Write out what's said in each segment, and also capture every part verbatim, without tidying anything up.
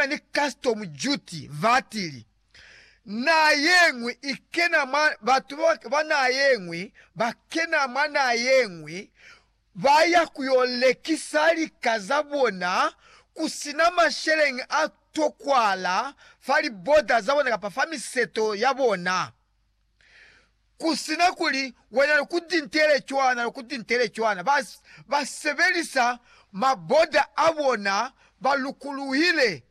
ona ni custom duty vatili na yengwi ikena ma batu bana yengwi bakena mana yengwi vaya kuyolekisali kazabona kusina mashereng atokwala fali boda zabona kapa fami seto yabona kusina kuli wena kudintere chwana kudintere chwana bas basebelisa maboda abona balukuluhile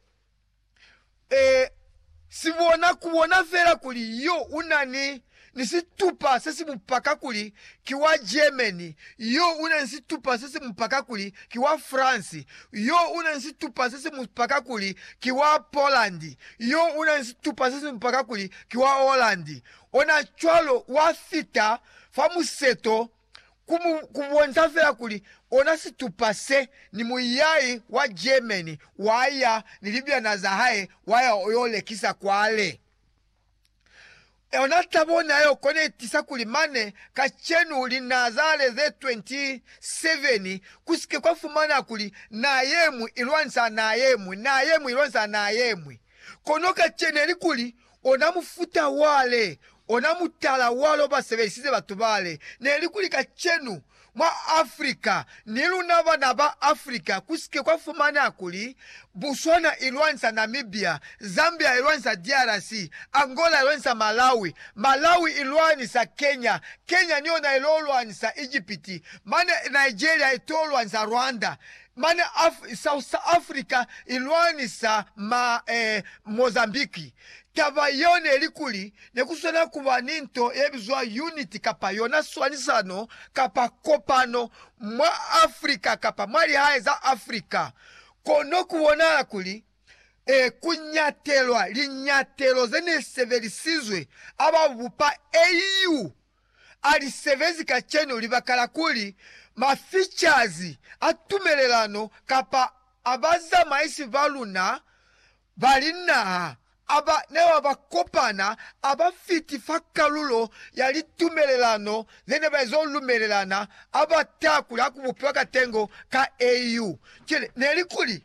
e sibona kubona fera kuli yo unani nisitupa sisi mpaka kuli kiwa Germany yo una nisitupa sisi mpaka kuli kiwa France yo una nisitupa sisi mpaka kuli kiwa Poland yo una nisitupa sisi mpaka kuli kiwa Holland ona chwalo wafita famu seto kumu kubonza fera kuli ona situpase ni muyai wa Germany waya nilibia na zahae waya oyole kisa kwale e ona tabona yo kone tisa kulimane kachenu uli nazale ze twenty-seven kusike kwa fumana kuli na yemu ilwansa na yemu na yemu ilwansa na yemu kono kachene likuli ona mufuta wale ona mutala walo basebesize batubale ne likuli kachenu mwa Afrika niluna bana ba Afrika kusike kwa fumana kuli Botswana ilwansa Namibia Zambia ilwansa D R C Angola ilwansa Malawi Malawi ilwansa Kenya Kenya niyo na ilolwansa Egypt mane Nigeria itolwansa Rwanda mane Af South Africa ilwansa ma eh, Mozambique tabayone likuli nekusona kubaninto ebizwa unity kapa yona swanisano kapa kopano mwa Afrika kapa mali hae za Afrika kono kuwonala kuli e kunyatelwa linyatelo zene severisizwe abavupa E U ali sevezi kacheno libakala kuli ma features atumelelano kapa abaza maisi valuna balina aba newa bakopana aba fiti fakalulo yali tumelelano zene bazo lumelelana aba takuli akubupaka tengo ka E U chile nelikuli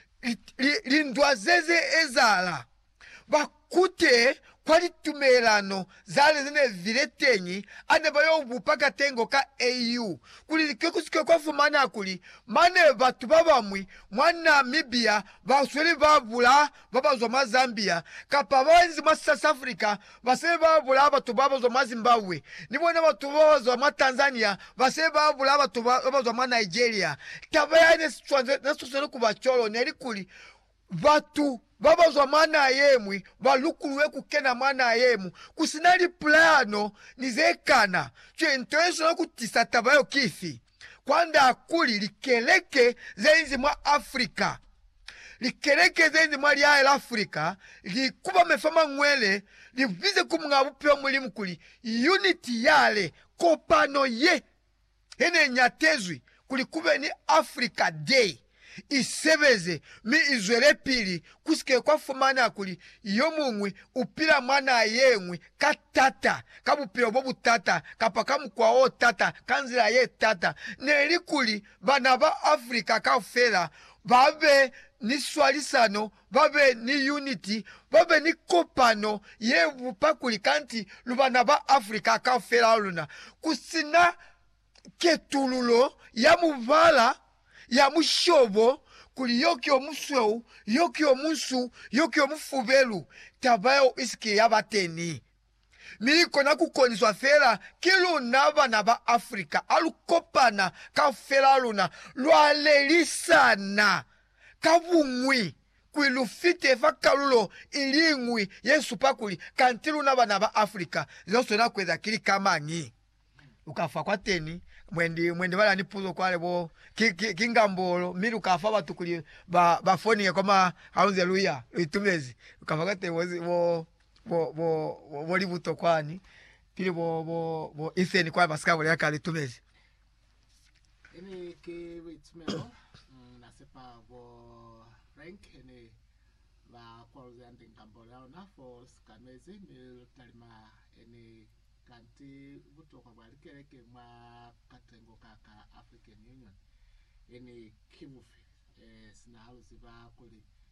lindwa zeze ezala bakute kwali tumelelano zale zene viletenyi ane bayo bupaka tengo ka E U kuli kekusike kwa fumana kuli mane batu babamwi mwa Namibia baswele babula babazwa ma Zambia kapa banzi ma South Africa basele babula batu babazwa ma Zimbabwe nibona batu babazwa ma Tanzania basele babula batu babazwa ma Nigeria tabayane swanze nasosele kubacholo neri kuli batu babazwa mana yemwi balukuluwe kukena mana yemu kusinali plano nizekana chwe international kutisa tabayo kifi kwanda akuli likeleke zenzi mwa Afrika likeleke zenzi mwa liya Afrika likuba mefama mwele livize kumungabu pyo mulimu kuli unity yale kopano ye hene nyatezwi kuli kube ni Africa Day isebeze mi izwele pili kusike kwa fumana kuli yomungwi upila mwana yengwi katata kabupila bobu tata kapakamu kwa o tata kanzila ye tata neli kuli bana ba Afrika kafela babe ni swalisano babe ni unity babe ni kopano ye vupakuli kanti lubana ba Afrika kafela luna kusina ketululo ya muvala ya mushobo kuli yoki omusweu yoki omusu yoki omufubelu tabayo iski yabateni miliko na kukoniswa fera kilu naba na ba Afrika alukopana ka fera luna lwalelisana kabungwi kwilufite fakalulo ilingwi Yesu pakuli kantilu naba na ba Afrika zoso na kweza kili kamanyi ukafa kwa teni mwendi mwendi wala nipuzo kwale bo kingambolo miru kafa batukuli ba bafoni kama haleluya itumezi ukafa kwa teni bo bo bo bo libuto kwani pili bo bo bo Ethan kwa baskabo ya kale tumezi ene ke witmelo na sepa bo rank ene ba kwa uzande ngambolo na for skamezi mil talima ene kanti buto kwa balikeleke ma katengo kaka African Union ene kimufi eh sina halusi ba kuli